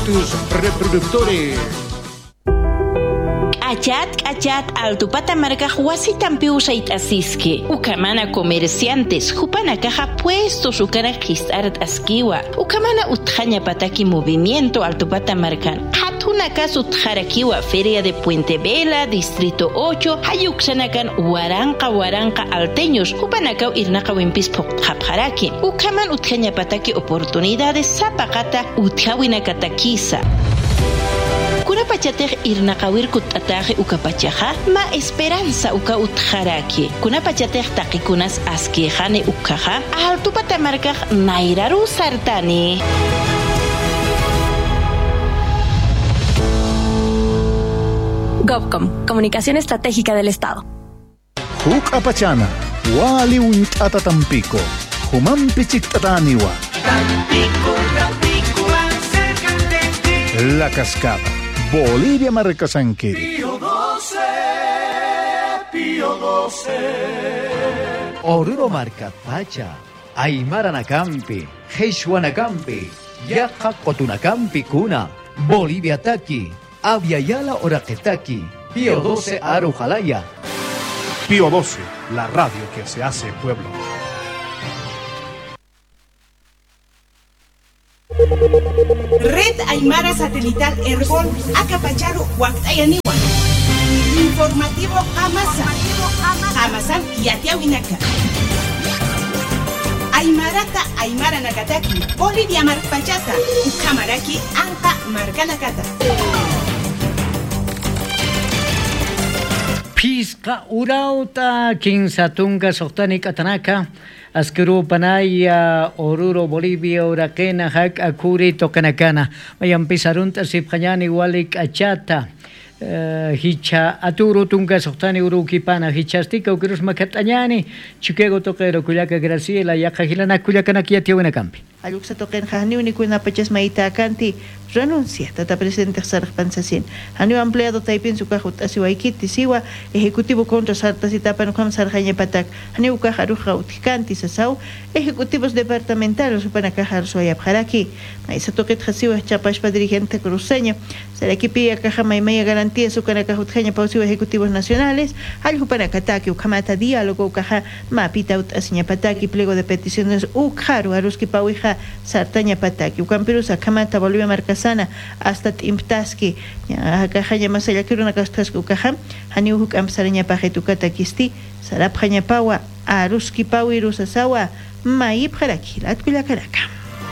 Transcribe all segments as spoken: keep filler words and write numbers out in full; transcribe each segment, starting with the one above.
Tus reproductores. Achat, achat, altupata marca huasitan piusait asiski. Ukamana comerciantes, jupana caja puestos, ukana gisart askiwa. Ukamana utjanya pataki movimiento altupata marcan. Hatuna caso utjarakiwa, feria de Puente Vela, distrito ocho, hayuksanakan waranka waranka alteños, jupanakau irnaka wimpispo japjaraki. Ukaman utjanya pataki oportunidades, zapakata utjawinakatakisa. Kunapachatej irnaqawir kutataj ukapachaja ma esperanza uka utjaraki. Kunapachatej taquikunas asquejane ukaja altupata marcaj nairaru sartani. GovCom, Comunicación Estratégica del Estado. Huk apachana, wali untata Tampico, human pichictataniwa. Tampico, Tampico, más cerca de ti. La Cascada. Bolivia marca Sanquiri. Pío doce, Pío doce. Oruro marca Pacha, Aymara Nakampi, Heshua Nakampi, Yaja Cotunakampi Kuna, Bolivia Taki, Aviala Oraquetaki, Pío doce Arujalaya. Pío doce, la radio que se hace pueblo. Red Aymara Satelital Herbol, Acapacharo, Huactayaniwa. Informativo Amasa. Amasan Yatiawinaka. Aymarata Aymara Nakataki, Bolivia Marpachata, Ukamaraki, Anka Marcanakata. Pisca Urauta, Kinsatunga Sohtani Katanaka. Askuru Panaya, Oruro, Bolivia, Uraquena, Hak, Akuri, Tocanacana, Mayan Pisarunta, Sipjayani, Walik, Achata, Hicha, Aturu, Tunga, Sohtani, Urukipana, Hichastica, Ukrus Macatanyani, Chicago, Toquero, Cuyaca, Graciela, Yakajilana, Cuyacanakia, Tiwinacampi. Ayuksa toquen jani unikuna pachas maita kanti renuncia tata presidente Sarah Pansasin hani empleado taipin su cajut asiwaikiti siwa ejecutivo contra sartas y tapan com sarjanya patak hani uka haruja utkanti sasau ejecutivos departamentales supana cajar soya jaraki maisa toqet hasiwa chapash pa dirigente cruceño será equipi caja maimaya garantía su kana cajut janya pausiwa ejecutivos nacionales al supana kataki ukamata diálogo caja mapita ut asinya pataki pliego de peticiones ukharu aruski pauija sartaña pataki ukampiru sakamata Bolivia Marcasana hasta Timptaski caja más allá que una castasku caja hani uhuk amsaraña pajetukata kisti sarapjaña pawa aruski pawiru sasawa maip jaraki latkuya karaka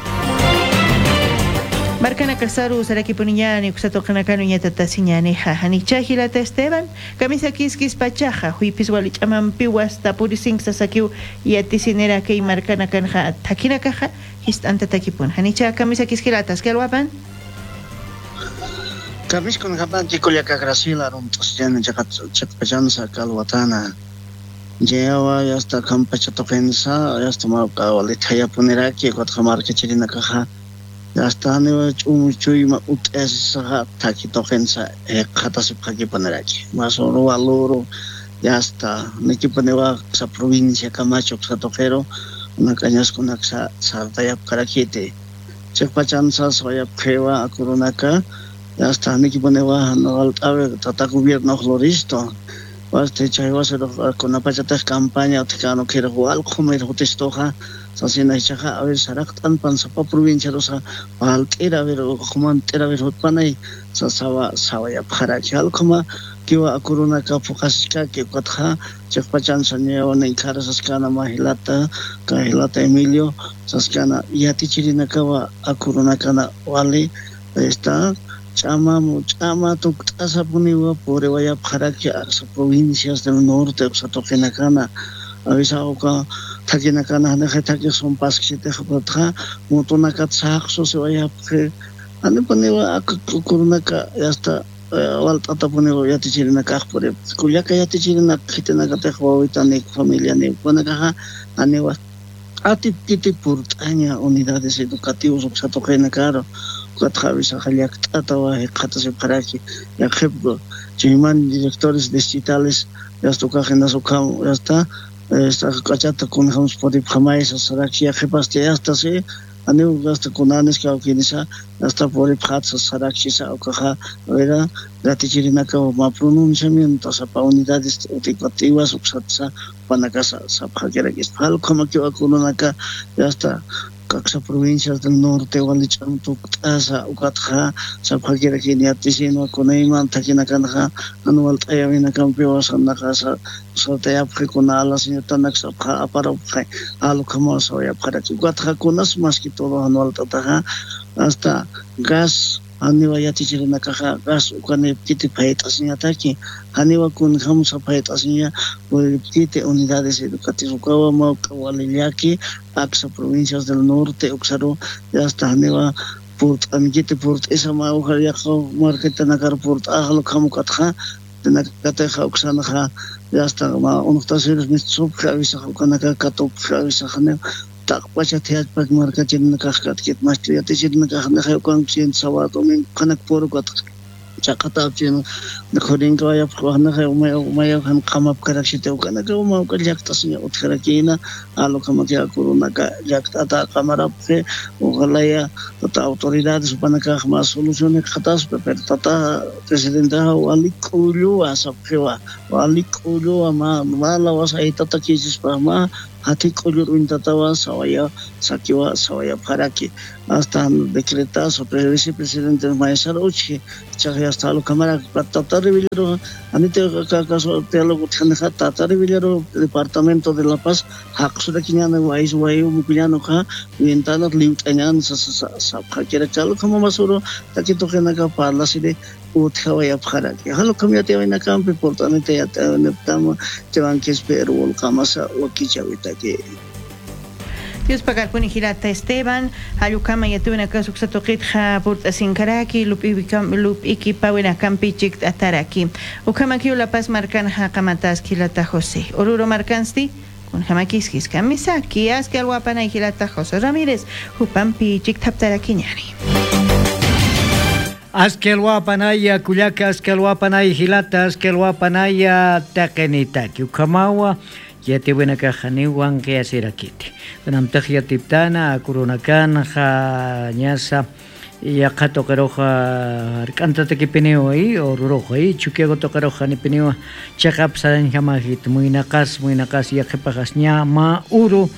Marcana Casaru, Saraki Puniñani, Uxato Canacano y Tatasiñani, Hanicha Hilata Esteban, Camisa Kiskis Pachaja, Huipis Walich Amampiwas, Tapurising Sasakiu y Aticinera Kei Marcana Canja, Takina Caja, Histanta Takipun, Hanicha Camisa Kiskilatas, ¿qué alwapan? Kamis con Japan, Chicolia Graciela, Romposian, Chakpajansa, Calwatana, Jewa, Yasta Campachatofensa, Yastomaka, Litaya Puneraki, Guatamarca Chirina Caja. Hasta no chui ma ut es taki tofensa e kata se pagi panaraki masoro aloro ya está neki panewa sa provincia Camacho sa tofero una cañas con sa sartaya karakite chepachansa soya phewa akurunaka ya está neki panewa no altawe tata gobierno floristo Este chaiwa se con la pachata campaña ticano que igual como el hotestoja sasina chaja a ver saraktan pan sapa provincia rosa altera ver como antera ver hotpanai sasawa sawaya para chal como que va corona ka focasca que katha chepachan sanyo nei cara saskana mahilata kahilata Emilio saskana yati chirina ka va corona kana wale está Chama, chama, tu casa puniwa por vaya para que las provincias del norte, o sea, Toquenacana, avisado que Taquenacana, que son pasquites de Japatra, Motonacatsaxo, se vaya que ande poniwa a Curunaca, ya está, Valtata poniwa ya te chirina por Cuyaca ya te chirina, Kitenacate, Huavitanic, familia, ni Puanacaja, Anewa, Atipiti Purtaña, unidades educativas, o sea, Toquenacaro. Katjavis Ajaliak Tatawa, Katase Paraki, Yakebgo, Chiman, directores distritales, ya está en su campo, ya está, está cachata con Hams Podip Jamais, Saraki, Yakepaste, hasta se, aniu hasta kunanes ka ukinisa hasta por phatsa sarakshisa ukaha vera gratichirinaka ma pronunciamiento sa pa unidades utikutivas uksatsa panakasa sa phakerakis phal khamaki akunaka hasta Caxa provincias del norte walichan tuktasa ukatha saphagira kiniatisino kunaiman takinakanaha anual tayamina campeosa nakasa sotaya frekunala sinatanak sapha apara khai alu khamosa ya pharaki ukatha kunas mas que todo anual tataha hasta gas aniwa yatichirina kaha gas ukane kiti phaitas niataki aniwa kun kham saphaitas nia kiti unidades educativas ukawa ma kawaliliaki Axa provincias del norte uksaro ya hasta aniwa port amigite port esa ma ukhaya khaw market nakar port ahlo khamukatha nakata khaw uksana kha ya hasta ma unuktasir mitsub khavisa kanaka katop khavisa khane takpacha thiat pak marka chin nakaskat kit mastri ate chin nakahna khaw kan chin sawato min kanak por kat chakata chin nakhoding ka ya khana khaw may may kan kamap karakshite ukana ka ma ka jaktas ni utkharakina alo kamakya kuruna ka jakta ta kamara pe ugalaya ta autoridades panaka ma solución khatas pe tata presidente wali kullu asapwa wali kullu ma mala wasai tata kisis pa ma hati kullu intatawa sawaya sakiwa sawaya paraki hasta decreta sobre el vicepresidente Maesar Uchi chaga hasta lo cámara tata revillero anite caso teólogo tkhana tata revillero departamento de La Paz haksura kinyana wais wayu mukunyano kha ventana limtanyan sa sa sa khakira chalo khama masuro takito khana ka parla side uthawaya pharaki halo khamyate waina kam pe portanete yata neptama jawan que espero ol kamasa wakichavita que Dios pagar puni girata Esteban ayukama yatuna kasu ksatoqit kha porta sinkaraki lupi bikam lup ikipawena kampichik ataraki ukama kiu La Paz marcan ha kamatas kilata José oruro marcansti con jamakiskis kamisa kias que alwapana kilata José Ramírez upampi chik taptaraki ñani Askelwa panaya kulaka askelwa panaya hilata askelwa panaya takenitaki ukamawa yati buena kahaniwan que asirakiti nam takhya tiptana kurunakan kha nyasa ya qato qaroja arkanta tekipineo ahí o rojo ahí chukiego toqaroja ni pineo chaqap sadan jamajit muy naqas muy naqas ya qepajasnya ma uru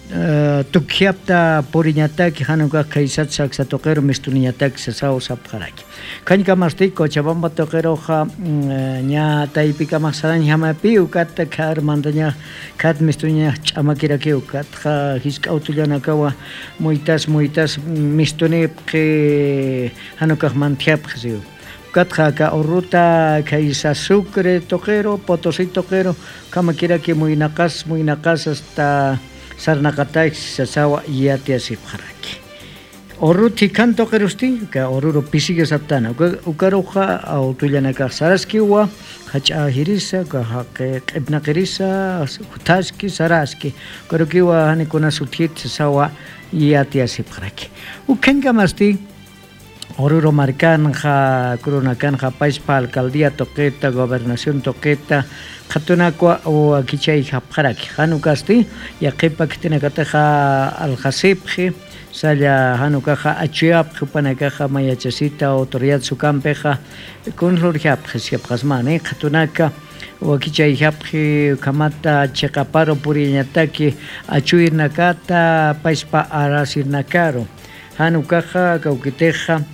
tukhiapta poriñataki hanuka kaisat saksa toqero mistuniñataki sasao sapjaraki kañka mastiko chabamba toqeroja ña taipika masadan llamapi ukata khar mandaña khat mistuña ch'amakiraki ukatja hisk'awtullanakawa muitas muitas mistuni que hanuka mantiapjasiu ukatja ka oruta kaisa sucre toqero potosí toqero kamakiraki muy naqas muy naqas hasta sarnaqatay sasawa yati asipjaraki oruti kanto qerusti ka oruro pisige saptana ukaruja autullanaka saraskiwa hacha hirisa ka haqe qibna qirisa hutaski saraski karukiwa hanikuna sutit sasawa yati asipjaraki ukenga masti oruro marcan ja kurunakan ja paispa alcaldía toqueta gobernación toqueta khatunakwa o akichay hapjaraki hanukasti yaqipa kitinakataja aljasipji saya hanukaja achiap panakaja mayachasita autoridad sukampeja con lorjapji siapjasmane khatunaka o akichay hapji kamata chekaparo puriñataki achuirnakata paispa arasirnakaro hanukaja kaukiteja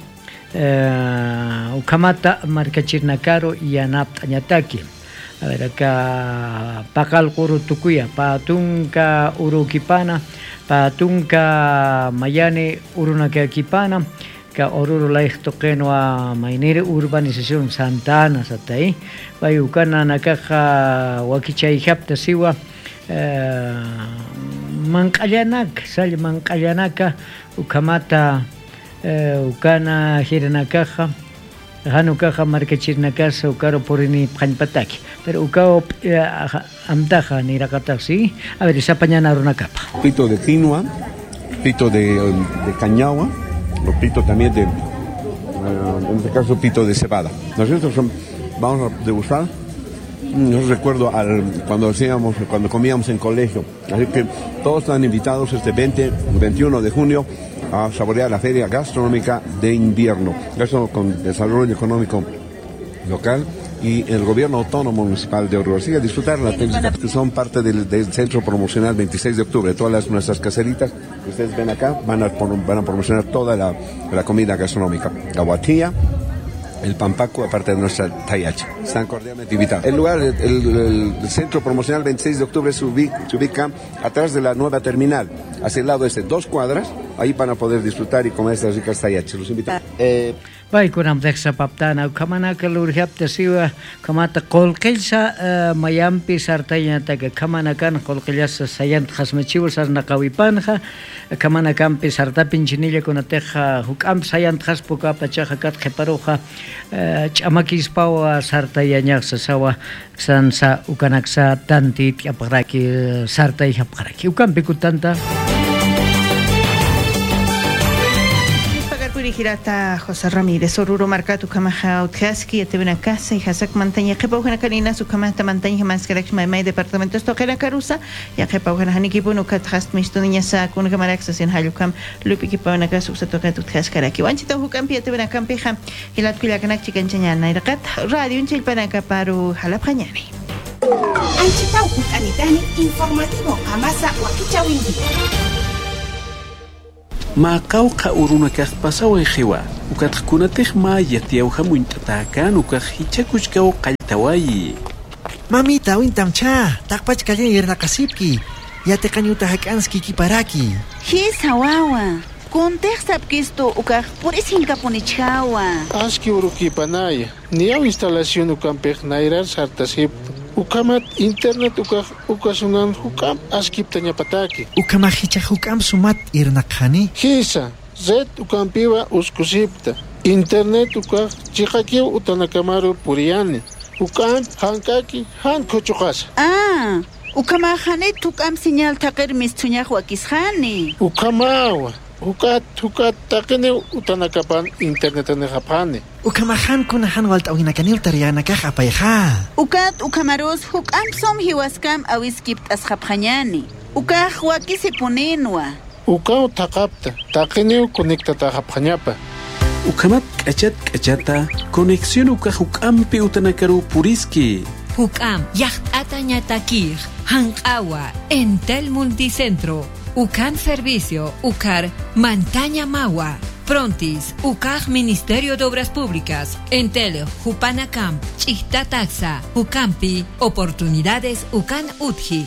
Uh, ukamata markachirnakaro yanap añataki a ver acá pakal kuru tukuya patunka urukipana patunka mayane urunakakipana ka oruro laik toqeno a mainire urbanización Santana satay bayukana nakaja wakichay hapta siwa uh, manqallanak sal manqallanaka ukamata ukana hiranakaja hanukaja markachirnakasa ukaro porini phanpataki pero ukao amtaja nirakataxi a ver esa pañana runakapa pito de quinoa pito de, de cañagua o pito también de uh, en este caso pito de cebada nosotros son, vamos a degustar. Yo recuerdo al, cuando hacíamos, cuando comíamos en colegio, así que todos están invitados este veinte, veintiuno de junio a saborear la feria gastronómica de invierno. Eso con desarrollo económico local y el gobierno autónomo municipal de Oruro. Así que disfrutar las actividades que son parte del, del centro promocional veintiséis de octubre. Todas las, nuestras caseritas que ustedes ven acá van a, van a promocionar toda la, la comida gastronómica. La guatilla, el pampaco, aparte de nuestra tayacha. Están cordialmente invitados. El lugar, el, el, el centro promocional veintiséis de octubre se ubica, se ubica atrás de la nueva terminal, hacia el lado este, dos cuadras. Ahí van a poder disfrutar y comer estas ricas tayachas. Los invitamos. Eh, Baik, kunam deksa paptana kamana kalurhiap tasiwa kamata kolkelsa mayampi sartanya taga kamana kan kolkelas sayant khasmachiwul sar naqawipanja kamana kampi sarta pinchinilla kunateja hukam sayant khaspuka pachaja kat kheparoja chamakis pawa sartaya sawa sansa ukanaksa tantit yaparaki sartay yaparaki ukam pikutanta Girata José Ramírez Oruro Marcatu Kamaja Utkaski Atevena Casa y Hasak Montaña Jepaujana Karina su Kamata Montaña más que la May departamentos Toquera Carusa y a Jepaujana Hanikipu no Kathast Misto Niña Sa con Kamaraxas en Hayukam Lupi Kipana Casu Toca Tutkaskara Wanchita Hukampi Atevena Campeja y la Tuila Kanaki Kanchana y Rakat Radio Chilpanaca Paru Jalapañani Anchita Ukanitani informativo Amasa Wakichawindi ما قوقع أورونا كخ بسوي خوا وكتكون تخ ما يتيوها منتتاكان وكخيتشكوش كو قلتواي Mamita, wintam cha, takpach kanya yerna kasipki. Yate kanyuta hakanski kiparaki. Hisa wawa. Kontek sapkisto ukah puris hinka punichawa. Aski uruki panaya. Niaw instalación ukampech nairar sartasip. Ukamat internet ukah ukasunan hukam askip tanya pataki. Ukamahicha hukam sumat irnakhani. Hisa, zet ukampiwa uskusipta. Internet ukah chikakiw utanakamaru puriani. Ukam hankaki han kochukas. Ah, ukamahane tukam señal takir mistuñah wakishani. Ukamawa. Ukat ukat takene utanakapan internet ane japane. Ukamahan kunahan walt awina kanil tariana kahapayha. Ukat ukamaros hukam som hiwaskam awiskipt ashapanyani. Ukah wakisipunenwa. Ukaw takapta takene conecta tahapanyapa. Ukamat kachat kachata conexión ukah hukampi utanakaru puriski. Hukam yacht atañatakir hankawa Entel Multicentro. Ucan Servicio, Ucar, Montaña Mawa, Prontis, Ucar Ministerio de Obras Públicas, Entel, Jupanacam, Chihtataxa, Ucampi, Oportunidades Ucan Utji.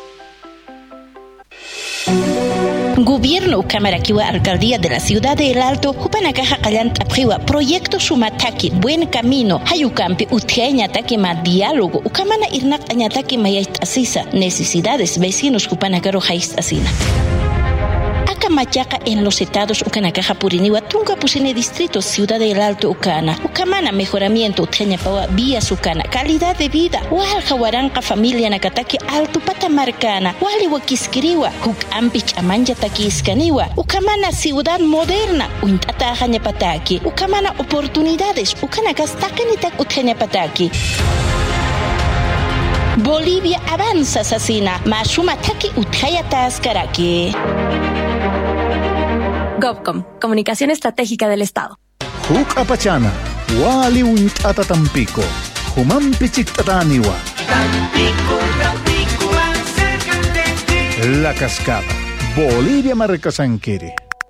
Gobierno Ucamaraquiwa, Alcaldía de la Ciudad de El Alto, Jupanacaja Callant Apriwa, Proyecto Sumataki, Buen Camino, Hayucampi, Utjañataki ma Diálogo, Ucamana Irnak Añataki Mayait Asisa, Necesidades Vecinos Jupanacaro Haist Asina. Machaca en los estados Ucanacaja Puriniwa, Tunca Pusine Distrito, Ciudad del Alto Ucana, Ucamana Mejoramiento, Utjañapawa, Vía Sucana, Calidad de Vida, Wal Jawaranca Familia Nakataki, Alto Patamarcana, Wali Wakiskiriwa, Huk Ampich Amanja Takiskaniwa, Ucamana Ciudad Moderna, Uintata Jañapataki, Ucamana Oportunidades, Ucanacas Takanitak Utjañapataki. Bolivia avanza, Sasina, Mashumataki Utjayataskaraki. GovCom, Comunicación Estratégica del Estado. Huk apachana, wali untata Tampico, humampichik tataniwa. Tampico, Tampico, más cerca de ti. La Cascada, Bolivia Marcasanquiri.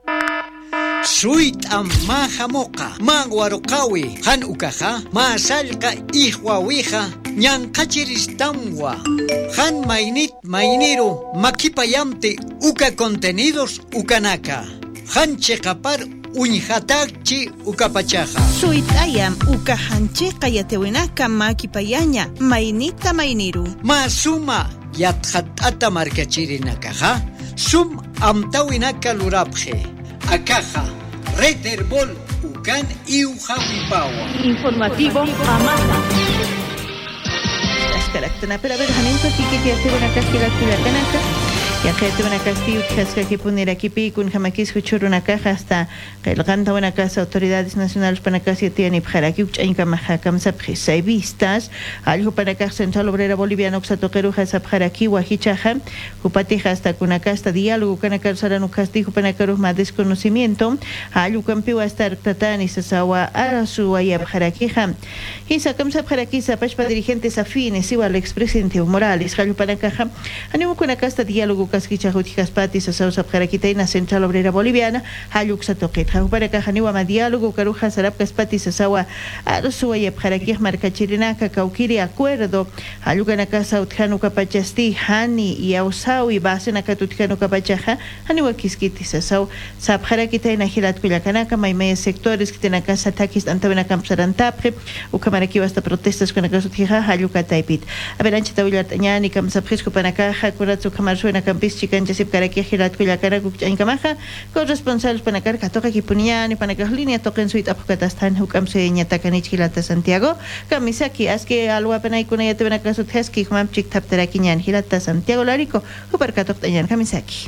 Suit amaja moca, manguarocawi, han ucaja, masalca ihhuawija, ñancachiristamwa, han mainit mainiro, maquipayamte, uca contenidos, ucanaca, han checapar, uñjatachi, ucapachaja. Suitayam, uca hancheca yatewinaka, maquipayaña, mainita mainiru. Masuma, yatjatata marcachirinakaja, sum amtawinaka lurapje. Acaja, Reterbol, Ucan y Ujawipawa. Informativo Amasa. Las características, pero a ver, Janito, aquí que te hace una casquila, la canasta. Ya que te una castillo que que poner aquí pi con jamakis huchur una caja hasta el ganta una casa autoridades nacionales para casa tiene para aquí en camaja camsa presa vistas algo para casa central obrera boliviana oxatoquero hasa para aquí guajichaja upatija hasta con una casa diálogo con acá sarano castigo para caros más desconocimiento algo campio hasta tatani sasawa arasu ayab para aquí ham y sacamsa para aquí sapach para dirigentes afines igual al expresidente Morales algo para caja animo con una casa diálogo Kaskicha Hutijas Patis, Asausa Parakitaina, Central Obrera Boliviana, Hayuxa Toquet, Para Cajaniwa Diálogo, Caruja Sarapcas Patis, Asawa, Arsuaya, Parakir Marcachirinaca, Cauquiri, Acuerdo, Hayugana Casa Utjano Capachasti, Hani y Ausau y Basena Catutjano Capachaja, Haniwa Kiskitis, Asau, Sapharakitaina, Hilat Cuyacanaka, Maime sectores que tienen casa Takis, Antavena Campsarantapre, Ucamaraki hasta protestas con la casa Tija, Hayuca Taipit. A ver, Anchita Villatanyani, Camsaprisco Panacaja, Curatsu Camarsuena Campis, Chican Jesip Caraqui, Hilat Cuyacara, en Camaja, corresponsables Panacar, Catoca, Kipuniani, Panacalina, Token Suite Apocatastan, Hucamse, Ñatacanich, Hilata Santiago, Camisaki, Aske, Alwapanay, Kunayat, Benacaso Teski, Humam Chik Tapteraquiñan, Hilata Santiago Larico, Hupercatok Tayan, Camisaki.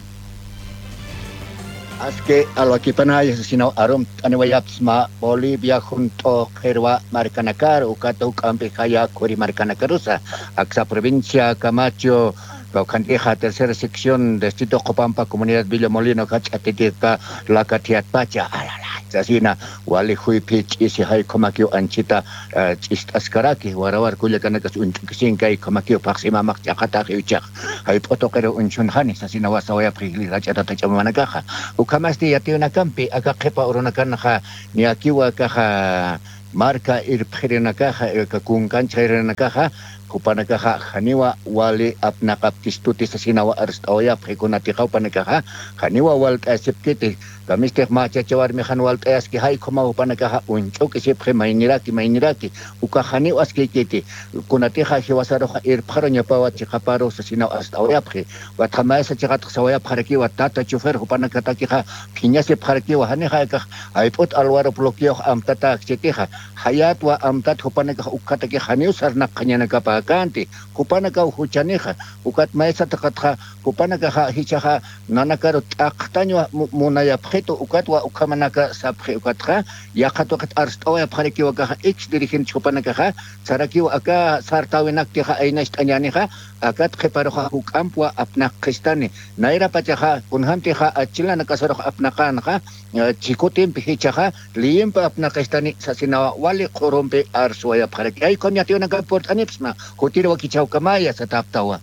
Aske alwakipanay sino arum aniwayapsma Bolivia junto Jerwa Marcanacar, Ucato Campe Jaya Curi Marcanacarusa, Axa Provincia Camacho. Canteja, tercera sección, Distrito Copampa, Comunidad Villa Molino, Cachatetica, La Catiat Pacha, Sasina, Wali Hui Pitch, Isi Hai Comaquio, Anchita, Chistascaraki, Warawar Kulikanacas, Unchukinka, Comaquio, Paxima, Machata, Huchak, Hai Potokero, Unchunhani, Sasina Wasawaya, Prigli, Rachata, Tachamanagaja, Ukamasti, Yatiuna Campi, Akakepa, Uronakanaja, Niakiwa Caja, Marca, Irpirina Caja, Kakun Cancha, Irina Caja, Kupanakaha Haniwa wali apnakaptistuti sa sinawa arstoya prekunatikaw panakaha Haniwa walt asipkiti Kamistek machachawar mehan walt aski hay kumaw panakaha unchok isip mainiraki mainiraki uka haniwa aski kiti kunatiha hiwasaro irparo nya pawa chikaparo sa sinawa arstoya pre watamay sa chikat sawaya paraki watata chufer kupanakataki ha pinyasi paraki wa haniha ka aipot alwaro blokyo amtata chitiha hayat wa amtat kupanaka ukataki haniw sarnak kanya nakapa Kanti, kupanaka huchaneja, ukat maesa takatha, kupanaka hichaha, nanakaro taktanyo munaya preto, ukatwa ukamanaka sapre ukatra, yakatokat arstoya parekiwaka ex dirigente kupanaka, sarakiwa aka sartawinaktiha ainast anyaneha, akat keparoha hukampwa apnak kristani, naira pachaha, kunhamtiha achila nakasaroha apnakanha, chikotim hichaha, liempa apnakistani sasinawa wali korompe arsuaya pareki. Ay komyatio nagaport anipsma. Kutirwa kichau kamaya sa taptawa.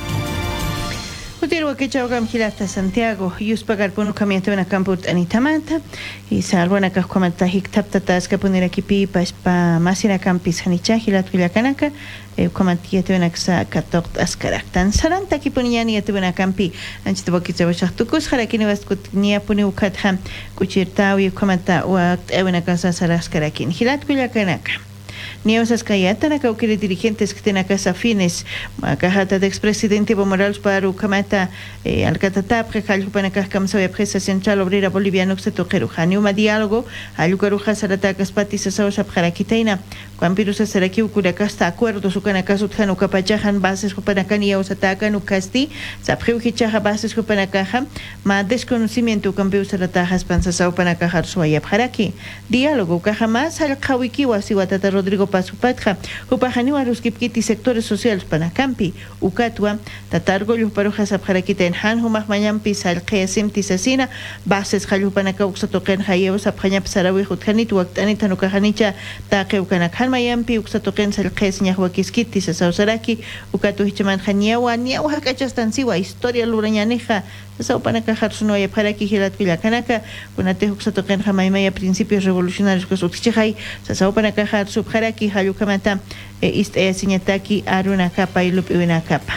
Kutirwa kichau kam hilata Santiago, yus pagar pono kamiento na kampurt anitamata, y salwana ka komata hiktapta taska punira kipi pa pa masina kampis hanicha hilat vilakanaka, e komatia te na ksa katok askarak tan saranta kipuniani te na kampi, anchita bakitsa wachtukus harakini waskut nia puni ukatha kuchirtawi komata wa ewena kasa saraskarakin hilat vilakanaka. Niosas Cayatana, Cauquiri dirigentes que tienen casa fines, Cajata de expresidente Evo Morales para Ucamata, Alcatatap, Jalupanaca, Camsoya Presa Central Obrera Boliviana, Oxetoquero, Janiuma Diálogo, Alucaruja, Saratacas, Patis, Asausa, Jaraquitaina, Campirusa, Saraki, Ucuracasta, Acuerdos, Ucanacaso, Jano, Capachajan, Bases, Jupanacani, Osatacan, Ucasti, Sapriujichaja, Bases, Jupanacaja, Ma Desconocimiento, Campius, Saratajas, Panzasau, Panacajar, Suaya, Jaraki, Diálogo, Cajamás, Alcahuikiwa, Siwatata Rodrigo Pasupatja, Upajaniwa, Ruskipkiti, sectores sociales, Panacampi, Ucatua, Tatargo, Luparojas, Abjarakita, en Han, Humach Mayampi, Salkea, Simti, Sasina, Bases, Jalupanaca, Uxatoquen, Hayevos, Abjanyap, Sarawi, Jutjanit, Uactanita, Nucajanicha, Taque, Ucanacan, Mayampi, Uxatoquen, Salkea, Ñahuaquiskiti, Sasausaraki, Ucatu, Hichaman, Janiawa, Niawa, Cachastansiwa, Historia Lurañaneja, Saupanacajar, Sunoya, Paraki, Hilat, Villacanaka, Unate, Uxatoquen, Jamaimaya, Principios Revolucionarios, Cosutichai, Saupanacajar, Subjaraki, Hayukamata, East Ea, Siñataki, Aruna Capa y Lupiwina Capa.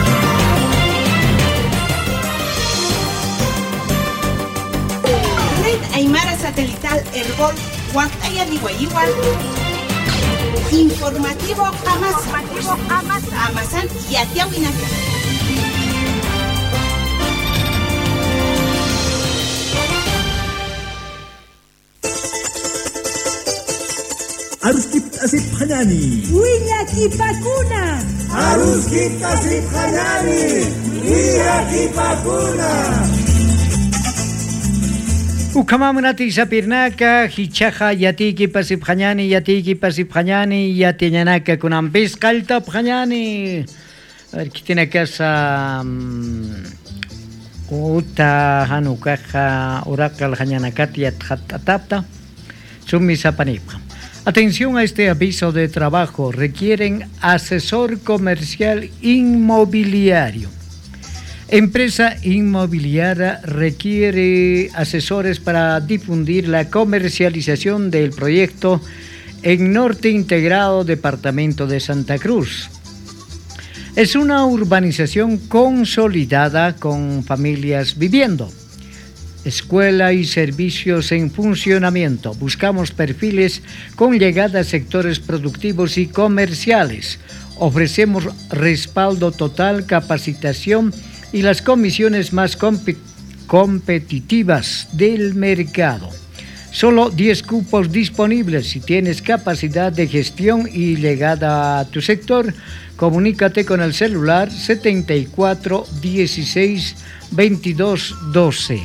Aymara Satelital Herbol, Huactaya Nihuayiguan. Informativo Amas. Amasan Yatiawinaka. Aruskip asip hanani. Willakipakuna. Aruskip asip hanani. Willakipakuna. Ukamamunati sapirnaka, hichaja yatiki pasiphañani, yatiki pasiphañani, yatinyanaka kunampis kalta phañani. A ver, ¿qué tiene que hacer? Uta hanukaja urakal hañanakati atapta. Sumisapanipja. Atención a este aviso de trabajo. Requieren asesor comercial inmobiliario. Empresa inmobiliaria requiere asesores para difundir la comercialización del proyecto en Norte Integrado, Departamento de Santa Cruz. Es una urbanización consolidada con familias viviendo. Escuela y servicios en funcionamiento. Buscamos perfiles con llegada a sectores productivos y comerciales. Ofrecemos respaldo total, capacitación y las comisiones más comp- competitivas del mercado. Solo diez cupos disponibles. Si tienes capacidad de gestión y llegada a tu sector, comunícate con el celular setenta y cuatro dieciséis veintidós doce.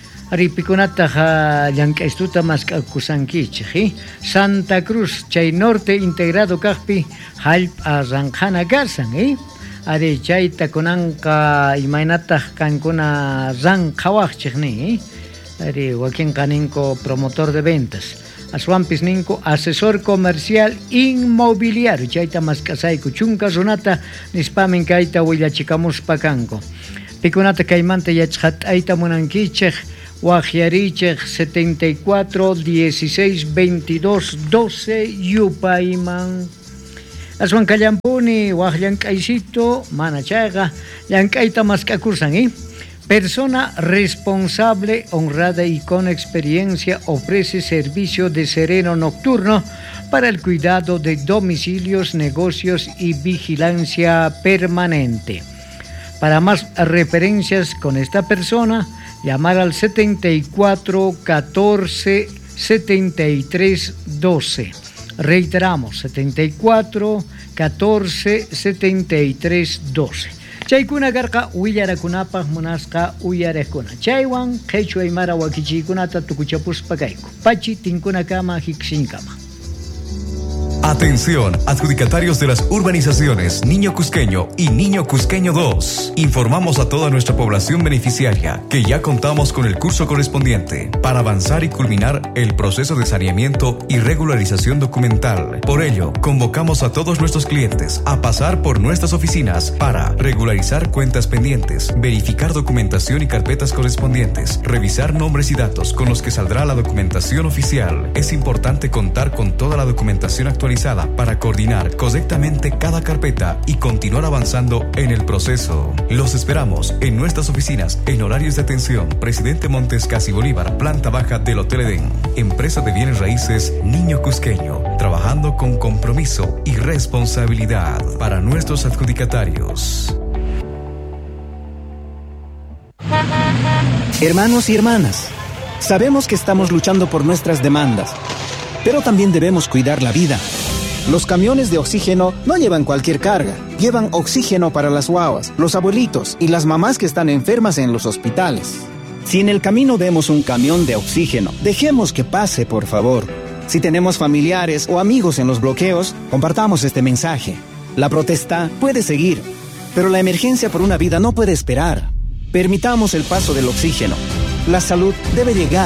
Aripikunata llank'aystuta maskh'akusankichik. Santa Cruz, chay Norte Integrado kaqpi hallp'a ranqhana karsan, ¿eh? Ari chayta kunanqa imaynataq kankuna ranqhawaqchik ni, ari wakinqa ninku promotor de ventas, aswampis ninku asesor comercial inmobiliario, chayta mask'asayku chunka runata nispamin kayta willachikamuspa kanku. Pikunata kaymanta yachqat'ayta munankichik waqyarichik setenta y cuatro dieciséis veintidós doce yupayman. Aswan kallampuni waq llank'aysito mana chayqa llank'ayta mask'akursan, ¿eh? Persona responsable, honrada y con experiencia, ofrece servicio de sereno nocturno para el cuidado de domicilios, negocios y vigilancia permanente. Para más referencias con esta persona, llamar al setenta y cuatro catorce setenta y tres doce. Reiteramos, setenta y cuatro catorce setenta y tres doce. Chaykuna karqa willarakunapaq munasqa uyarekuna. Chaywan qhechua aymara wakichiykunata tukuchapuspa kayku. Pachi tinkunakama hikshinkama. Atención, adjudicatarios de las urbanizaciones Niño Cusqueño y Niño Cusqueño dos. Informamos a toda nuestra población beneficiaria que ya contamos con el curso correspondiente para avanzar y culminar el proceso de saneamiento y regularización documental. Por ello, convocamos a todos nuestros clientes a pasar por nuestras oficinas para regularizar cuentas pendientes, verificar documentación y carpetas correspondientes, revisar nombres y datos con los que saldrá la documentación oficial. Es importante contar con toda la documentación actualizada para coordinar correctamente cada carpeta y continuar avanzando en el proceso. Los esperamos en nuestras oficinas en horarios de atención Presidente Montes Casi Bolívar, planta baja del Hotel Edén. Empresa de bienes raíces Niño Cusqueño, trabajando con compromiso y responsabilidad para nuestros adjudicatarios. Hermanos y hermanas, sabemos que estamos luchando por nuestras demandas, pero también debemos cuidar la vida. Los camiones de oxígeno no llevan cualquier carga, llevan oxígeno para las guaguas, los abuelitos y las mamás que están enfermas en los hospitales. Si en el camino vemos un camión de oxígeno, dejemos que pase, por favor. Si tenemos familiares o amigos en los bloqueos, compartamos este mensaje. La protesta puede seguir, pero la emergencia por una vida no puede esperar. Permitamos el paso del oxígeno. La salud debe llegar.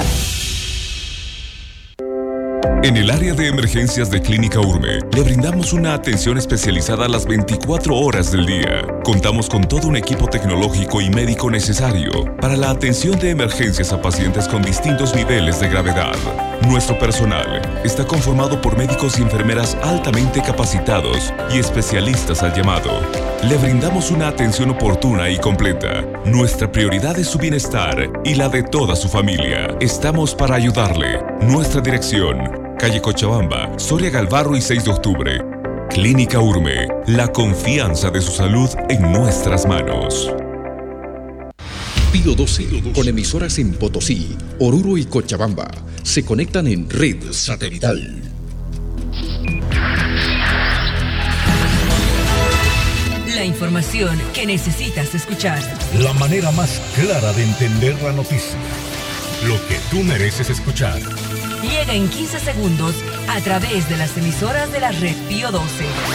En el área de emergencias de Clínica Urme, le brindamos una atención especializada a las veinticuatro horas del día. Contamos con todo un equipo tecnológico y médico necesario para la atención de emergencias a pacientes con distintos niveles de gravedad. Nuestro personal está conformado por médicos y enfermeras altamente capacitados y especialistas al llamado. Le brindamos una atención oportuna y completa. Nuestra prioridad es su bienestar y la de toda su familia. Estamos para ayudarle. Nuestra dirección: calle Cochabamba, Soria Galvarro y seis de octubre. Clínica Urme, la confianza de su salud en nuestras manos. Pío doce, con emisoras en Potosí, Oruro y Cochabamba, se conectan en red satelital. información que necesitas escuchar. La manera más clara de entender la noticia. Lo que tú mereces escuchar. Llega en quince segundos a través de las emisoras de la red Pío doce.